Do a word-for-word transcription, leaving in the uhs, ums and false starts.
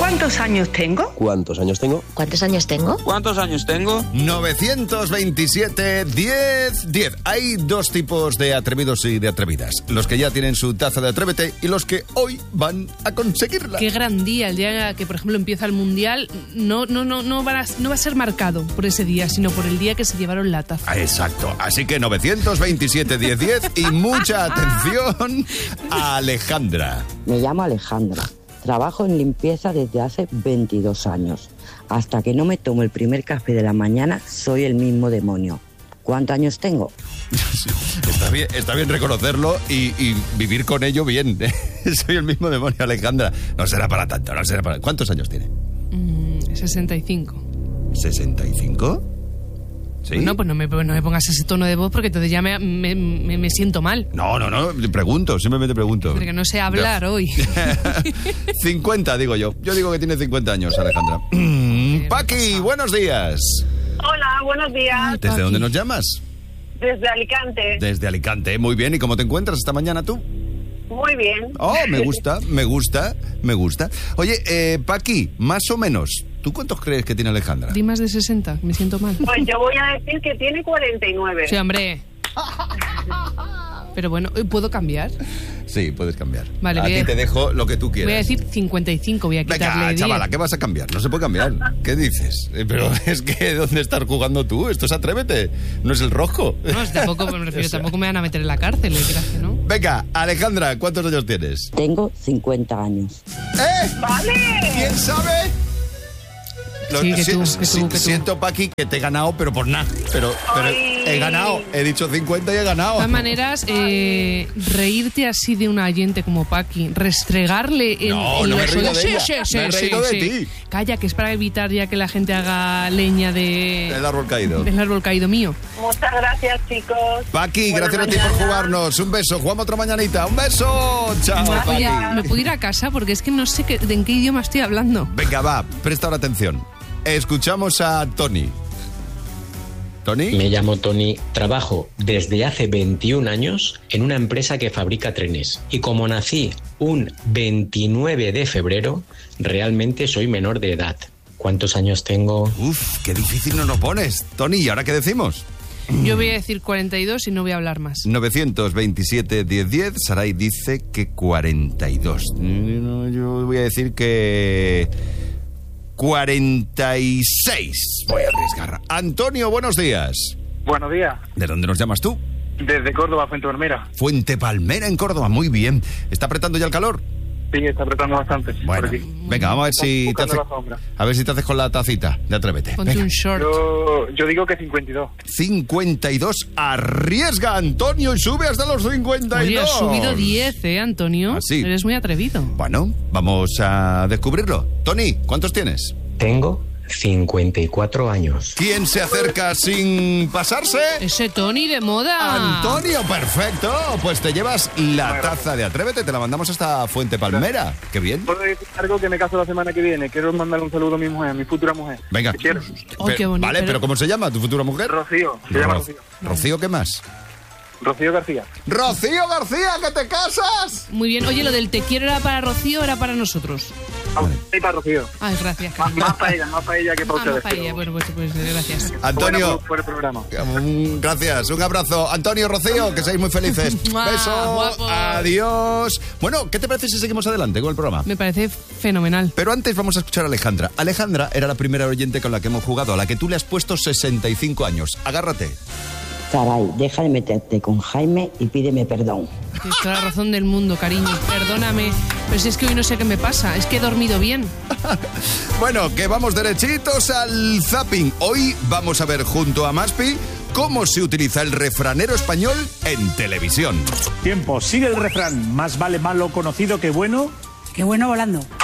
¿Cuántos años tengo? ¿Cuántos años tengo? ¿Cuántos años tengo? ¿Cuántos años tengo? novecientos veintisiete, diez, diez. Hay dos tipos de atrevidos y de atrevidas. Los que ya tienen su taza de Atrévete y los que hoy van a conseguirla. Qué gran día, el día que, por ejemplo, empieza el Mundial, no, no, no, no, va a, no va a ser marcado por ese día, sino por el día que se llevaron la taza. Exacto. Así que novecientos veintisiete, diez, diez y mucha atención a Alejandra. Me llamo Alejandra. Trabajo en limpieza desde hace veintidós años. Hasta que no me tomo el primer café de la mañana, soy el mismo demonio. ¿Cuántos años tengo? Sí, está bien, está bien reconocerlo y, y vivir con ello bien. Soy el mismo demonio, Alejandra. No será para tanto, no será para... ¿Cuántos años tiene? Mm, sesenta y cinco. ¿sesenta y cinco? ¿Sí? No, pues no me, no me pongas ese tono de voz porque entonces ya me, me, me, me siento mal. No, no, no, pregunto, simplemente pregunto. Porque no sé hablar no. hoy. cincuenta, digo yo. Yo digo que tiene cincuenta años, Alejandra. Paqui, buenos días. Hola, buenos días. Ay, ¿Desde Paqui. dónde nos llamas? Desde Alicante. Desde Alicante, muy bien. ¿Y cómo te encuentras esta mañana tú? Muy bien. Oh, me gusta, me gusta, me gusta. Oye, eh, Paqui, más o menos, ¿tú cuántos crees que tiene Alejandra? Di más de sesenta, me siento mal. Pues yo voy a decir que tiene cuarenta y nueve. Sí, hombre. Pero bueno, ¿puedo cambiar? Sí, puedes cambiar. Vale, a voy ti a- te dejo lo que tú quieras. Voy a decir cincuenta y cinco, voy a quitarle Venga, diez. chavala, ¿qué vas a cambiar? No se puede cambiar. ¿Qué dices? Eh, Pero es que, ¿dónde estás jugando tú? Esto es Atrévete, no es el rojo. No, tampoco me refiero, tampoco me van a meter en la cárcel, gracias, ¿no? Venga, Alejandra, ¿cuántos años tienes? Tengo cincuenta años. ¿Eh? ¡Vale! ¿Quién sabe? Lo- Sí, que si- tú, si- que tú, que tú. Siento, Paqui, que te he ganado, pero por nada. Pero, pero Ay. he ganado. He dicho cincuenta y he ganado. De todas maneras, eh, reírte así de un oyente como Paqui, restregarle en, No, en no me he los reído oídos- de ella, Sí, sí, me he sí, reído de sí. ti. Calla, que es para evitar ya que la gente haga leña de El árbol caído. del árbol caído mío. Muchas gracias, chicos. Paqui, Buena gracias a ti por mañana. jugarnos. Un beso. Jugamos otra mañanita. Un beso. Chao, Oye, Paqui. ¿me puedo ir a casa? Porque es que no sé qué- de en qué idioma estoy hablando. Venga, va. Presta ahora atención. Escuchamos a Tony. ¿Tony? Me llamo Tony, trabajo desde hace veintiún años en una empresa que fabrica trenes y como nací un veintinueve de febrero, realmente soy menor de edad. ¿Cuántos años tengo? Uf, qué difícil nos lo pones. Tony, ¿y ahora qué decimos? Yo voy a decir cuarenta y dos y no voy a hablar más. novecientos veintisiete, diez, diez. Saray dice que cuarenta y dos. No, yo voy a decir que cuarenta y seis. Voy a arriesgar. Antonio, buenos días. Buenos días. ¿De dónde nos llamas tú? Desde Córdoba, Fuente Palmera. Fuente Palmera, en Córdoba. Muy bien. ¿Está apretando ya el calor? Sí, está apretando bastante. Bueno, por aquí. venga, vamos a ver si te Buscando haces, la sombra. a ver si te haces con la tacita de Atrévete. Ponte Venga. un short. Yo, yo digo que cincuenta y dos. cincuenta y dos. Arriesga, Antonio, y sube hasta los cincuenta y Oye, dos. has subido diez, ¿eh, Antonio? ¿Ah, sí? Eres muy atrevido. Bueno, vamos a descubrirlo. Tony, ¿cuántos tienes? Tengo cincuenta y cuatro años. ¿Quién se acerca sin pasarse? Ese Tony de moda. Antonio, perfecto. Pues te llevas la taza de Atrévete, te la mandamos hasta Fuente Palmera. Qué bien. ¿Puedo decir algo que me caso la semana que viene? Quiero mandarle un saludo a mi mujer, a mi futura mujer. Venga. Te quiero. Oh, qué bonito, Vale, pero- pero ¿cómo se llama tu futura mujer? Rocío. Se llama Ro- Rocío. Rocío, ¿qué más? Rocío García. ¡Rocío García, que te casas! Muy bien. Oye, lo del te quiero era para Rocío o era para nosotros. Y para Rocío. Ay, gracias. Más, cariño. más para ella, más para ella que para Ah, ustedes. más para ella. pero- Bueno, pues, pues gracias. Antonio, Bueno, por el programa. mm, gracias, un abrazo. Antonio, Rocío, que seáis muy felices. Mua, Beso, guapos. adiós. Bueno, ¿qué te parece si seguimos adelante con el programa? Me parece fenomenal. Pero antes vamos a escuchar a Alejandra. Alejandra era la primera oyente con la que hemos jugado, a la que tú le has puesto sesenta y cinco años. Agárrate. Saray, deja de meterte con Jaime y pídeme perdón. Tienes toda la razón del mundo, cariño. Perdóname. Pero si es que hoy no sé qué me pasa. Es que he dormido bien. Bueno, que vamos derechitos al zapping. Hoy vamos a ver junto a Maspi cómo se utiliza el refranero español en televisión. Tiempo, sigue el refrán. Más vale malo conocido que bueno. Qué bueno volando.